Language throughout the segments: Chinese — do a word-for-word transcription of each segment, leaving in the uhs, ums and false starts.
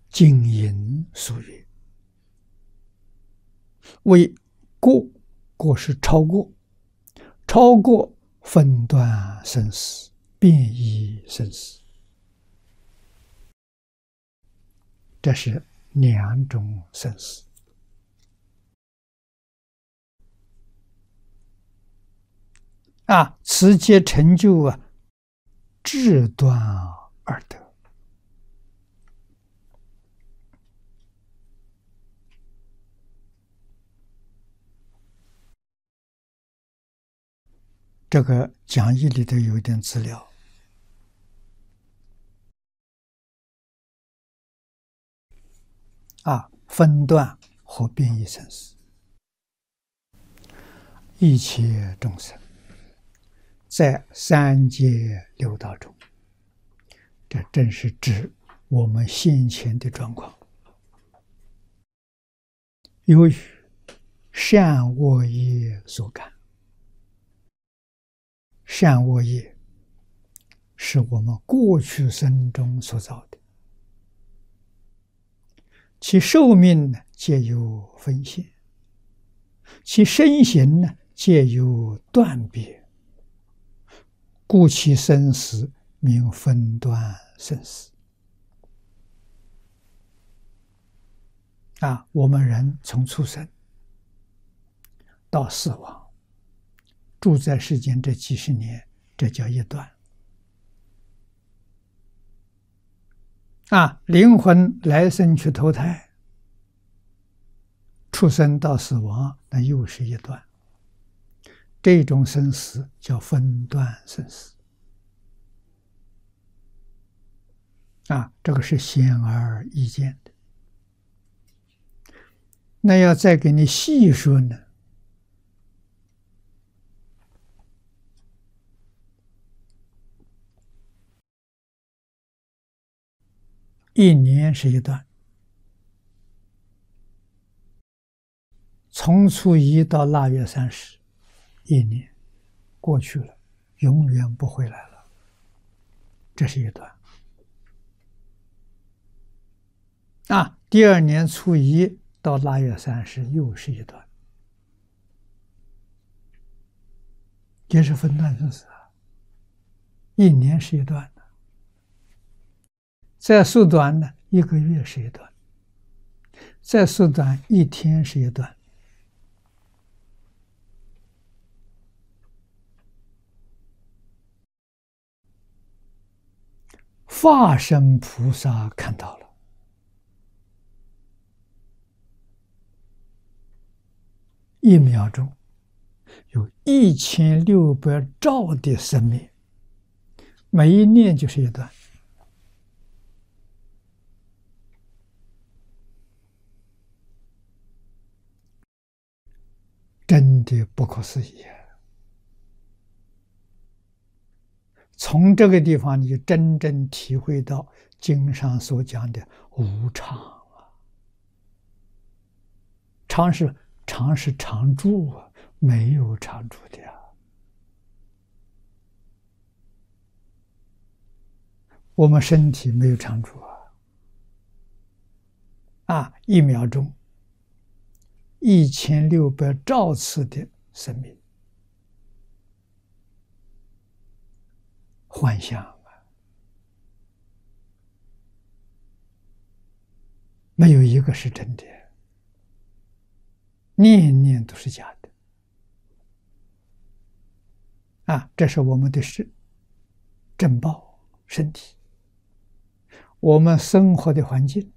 经营所曰，为过，过是超过，超过分段生死，变异生死，这是两种生死。啊，此皆成就啊，至端而得。这个讲义里头有一点资料。啊，分段和变异生死，一切众生在三界六道中，这正是指我们现前的状况。由于善恶业所感，善恶业是我们过去生中所造的，其寿命呢皆有分限，其身形呢皆有断别，故其生死名分段生死。啊，我们人从出生到死亡，住在世间这几十年，这叫一段。啊，灵魂来生去投胎，出生到死亡，那又是一段。这种生死叫分段生死。啊，这个是显而易见的。那要再给你细说呢，一年是一段，从初一到腊月三十，一年过去了，永远不回来了，这是一段。啊，第二年初一到腊月三十又是一段，也是分段生死啊，一年是一段的。再缩短呢，一个月是一段；再缩短一天是一段。化身菩萨看到了，一秒钟有一千六百兆的生命，每一念就是一段。真的不可思议啊！从这个地方，你就真正体会到经上所讲的无常啊。常是常是常住啊，没有常住的啊。我们身体没有常住啊。啊，一秒钟一千六百兆次的生命，幻象啊，没有一个是真的，念念都是假的。啊，这是我们的是正报身体，我们生活的环境。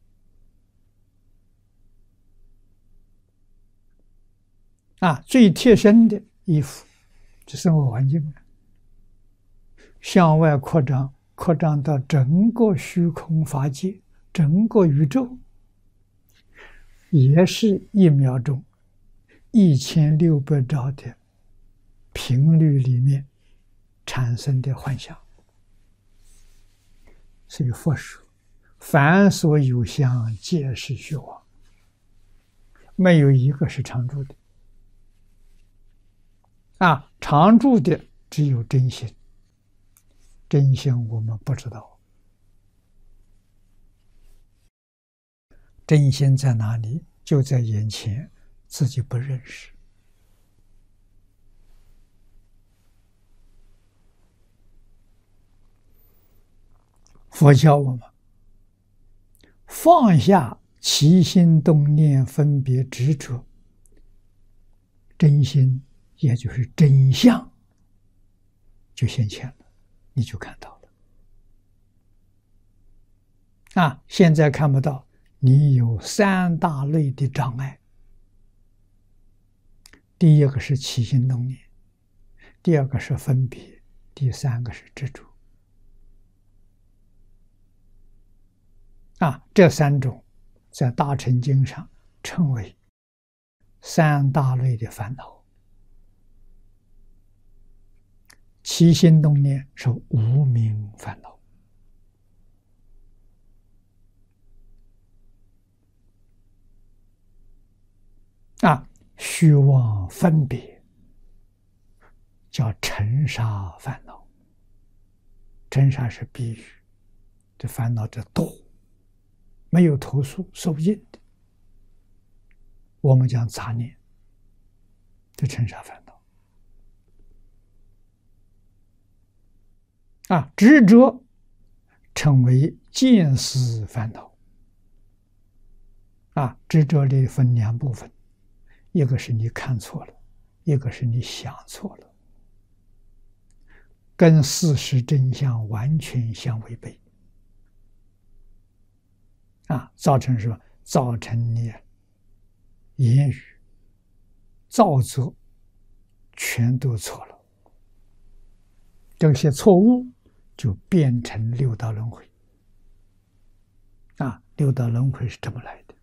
啊，最贴身的衣服，这生活环境，向外扩张，扩张到整个虚空法界，整个宇宙，也是一秒钟一千六百兆的频率里面产生的幻象。所以佛说，凡所有相，皆是虚妄，没有一个是常住的。啊，常住的只有真心，真心我们不知道。 真心在哪里？就在眼前，自己不认识。佛教我们放下起心动念、分别执着，真心也就是真相就现前了，你就看到了。啊，现在看不到，你有三大类的障碍。第一个是起心动念，第二个是分别，第三个是执着。啊，这三种在大乘经上称为三大类的烦恼。起心动念是无明烦恼。啊，虚妄分别叫尘沙烦恼。尘沙是比喻，这烦恼这多，没有头数，说不尽的。我们讲杂念，这尘沙烦恼。啊，执着称为见思烦恼。啊，执着里分两部分，一个是你看错了，一个是你想错了，跟事实真相完全相违背。啊，造成什么？造成你言语、造作全都错了。这些错误就变成六道轮回。啊，六道轮回是这么来的。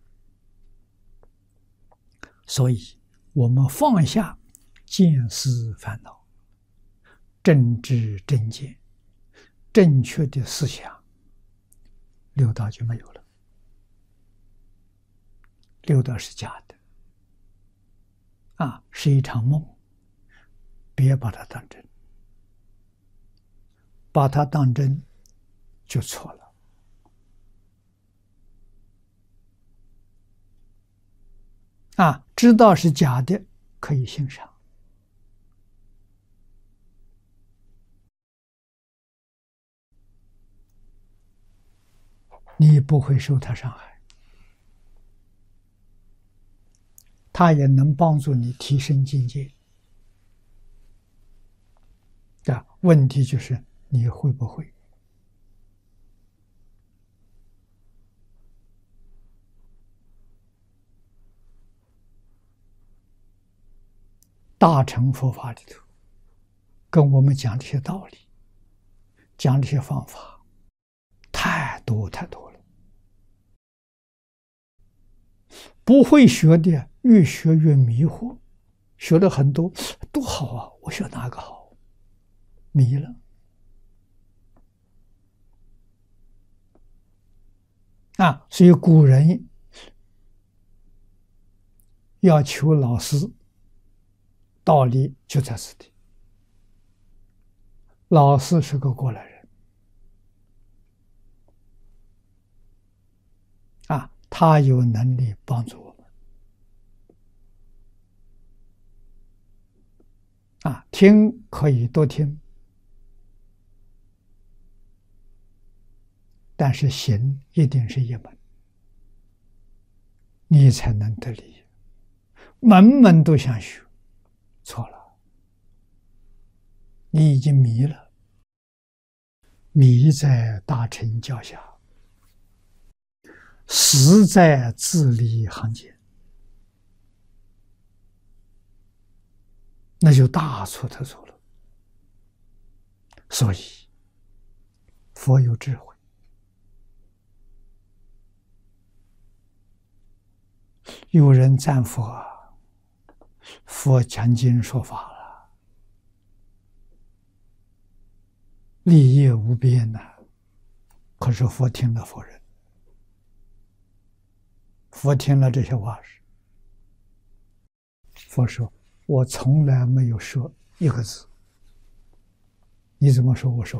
所以我们放下见思烦恼，正知正见，正确的思想，六道就没有了。六道是假的，啊，是一场梦，别把它当真，把它当真就错了。啊，知道是假的，可以欣赏。你不会受他伤害，他也能帮助你提升境界。啊，问题就是你会不会？大乘佛法里头，跟我们讲这些道理，讲这些方法，太多太多了。不会学的越学越迷惑，学了很多多好啊，我学哪个好？迷了。啊，所以古人要求老师，道理就在此地。老师是个过来人，啊，他有能力帮助我们。啊，听可以多听，但是行一定是一门，你才能得利。门门都想学，错了，你已经迷了，迷在大乘教下，死在自利行间，那就大错特错了。所以佛有智慧，有人赞佛啊，佛讲经说法了，立业无边呐、啊。可是佛听了否认，佛听了这些话时，佛说：“我从来没有说一个字。你怎么说？我说